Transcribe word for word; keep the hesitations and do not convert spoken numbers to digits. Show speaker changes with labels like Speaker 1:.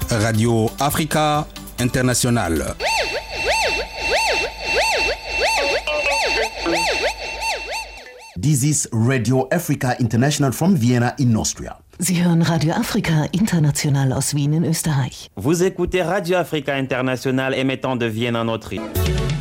Speaker 1: Radio Africa International.
Speaker 2: This is Radio Africa International from Vienna in Austria.
Speaker 3: Sie hören Radio Afrika International aus Wien in Österreich.
Speaker 4: Vous écoutez Radio Africa International émettant de Vienne en Autriche.